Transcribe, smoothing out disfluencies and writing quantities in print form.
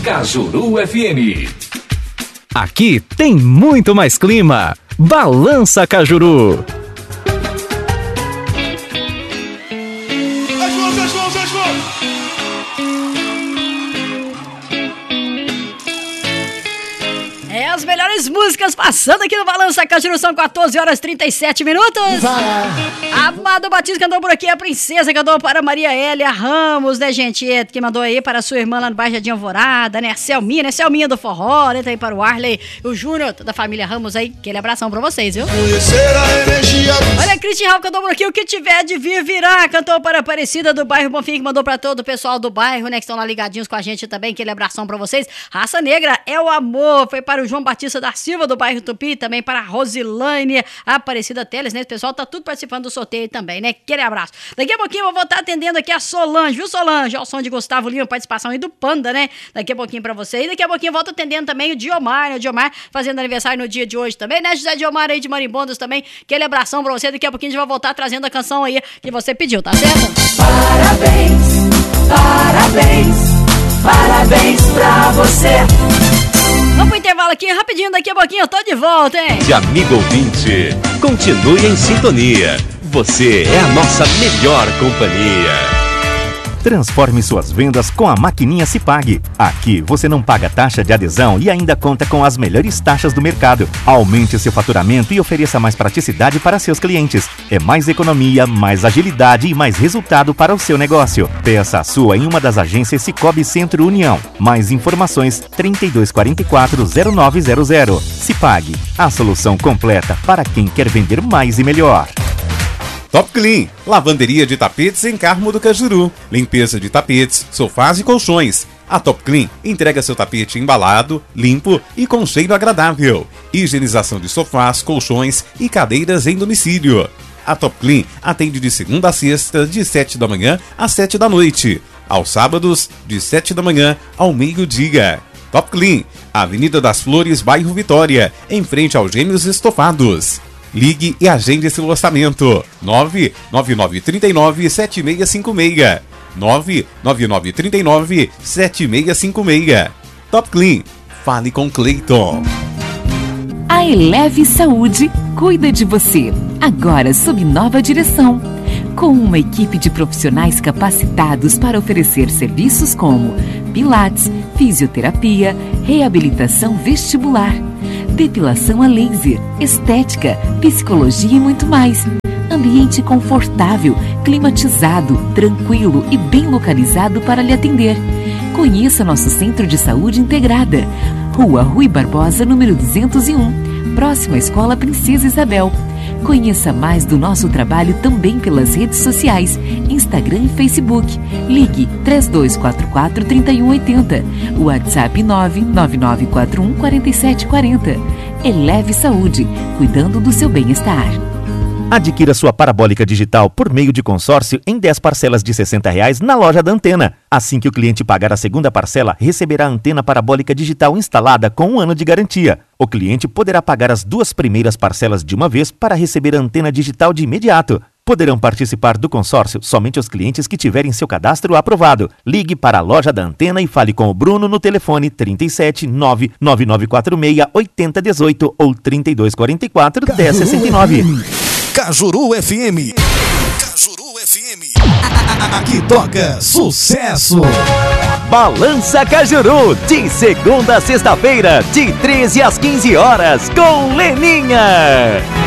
Cajuru FM. Aqui tem muito mais clima. Balança Cajuru. As melhores músicas passando aqui no Balança Cajuru, são 14 horas 37 minutos. Amado Batista cantou por aqui, a Princesa cantou para Maria Hélia Ramos, né, gente? Que mandou aí para a sua irmã lá no bairro Jardim Alvorada, né? A Selminha, né? Selminha do Forró, né? Tá aí para o Arley, o Júnior, da família Ramos aí. Aquele abração pra vocês, viu? Olha, a Cristian Raul cantou por aqui, o que tiver de vir, virá. Cantou para a Aparecida do bairro Bonfim, que mandou para todo o pessoal do bairro, né? Que estão lá ligadinhos com a gente também. Aquele abração pra vocês. Raça Negra é o amor. Foi para o João Batista da Silva, do bairro Tupi, também para a Rosilane Aparecida Teles, né? O pessoal tá tudo participando do sorteio também, né? Aquele abraço. Daqui a pouquinho eu vou estar atendendo aqui a Solange, viu, Solange? Ao som de Gustavo Lima, participação aí do Panda, né? Daqui a pouquinho pra você. E daqui a pouquinho eu volto atendendo também o Diomar, né? O Diomar fazendo aniversário no dia de hoje também, né? José Diomar aí de Marimbondos também. Aquele abração pra você. Daqui a pouquinho a gente vai voltar trazendo a canção aí que você pediu, tá certo? Parabéns, parabéns, parabéns pra você. Vamos pro intervalo aqui, rapidinho, daqui a pouquinho eu tô de volta, hein? De amigo ouvinte, continue em sintonia. Você é a nossa melhor companhia. Transforme suas vendas com a maquininha Cipag. Aqui você não paga taxa de adesão e ainda conta com as melhores taxas do mercado. Aumente seu faturamento e ofereça mais praticidade para seus clientes. É mais economia, mais agilidade e mais resultado para o seu negócio. Peça a sua em uma das agências Cicobi Centro União. Mais informações 3244-0900. Cipag, a solução completa para quem quer vender mais e melhor. Top Clean, lavanderia de tapetes em Carmo do Cajuru. Limpeza de tapetes, sofás e colchões. A Top Clean entrega seu tapete embalado, limpo e com cheiro agradável. Higienização de sofás, colchões e cadeiras em domicílio. A Top Clean atende de segunda a sexta, de 7 da manhã às 7 da noite. Aos sábados, de 7 da manhã ao meio-dia. Top Clean, Avenida das Flores, bairro Vitória, em frente aos Gêmeos Estofados. Ligue e agende esse orçamento. 99939-7656. 99939-7656. Top Clean. Fale com Cleiton. A Eleve Saúde cuida de você, agora sob nova direção. Com uma equipe de profissionais capacitados para oferecer serviços como pilates, fisioterapia, reabilitação vestibular, depilação a laser, estética, psicologia e muito mais. Ambiente confortável, climatizado, tranquilo e bem localizado para lhe atender. Conheça nosso Centro de Saúde Integrada. Rua Rui Barbosa, número 201, próxima à Escola Princesa Isabel. Conheça mais do nosso trabalho também pelas redes sociais, Instagram e Facebook. Ligue 3244-3180, WhatsApp 99941-4740. Eleve Saúde, cuidando do seu bem-estar. Adquira sua parabólica digital por meio de consórcio em 10 parcelas de R$60 na loja da Antena. Assim que o cliente pagar a segunda parcela, receberá a antena parabólica digital instalada com 1 ano de garantia. O cliente poderá pagar as 2 primeiras parcelas de uma vez para receber a antena digital de imediato. Poderão participar do consórcio somente os clientes que tiverem seu cadastro aprovado. Ligue para a loja da Antena e fale com o Bruno no telefone 37 99946 8018 ou 3244 1069. Cajuru FM. Cajuru FM. Aqui toca sucesso. Balança Cajuru, de segunda a sexta-feira, de 13 às 15 horas, com Leninha.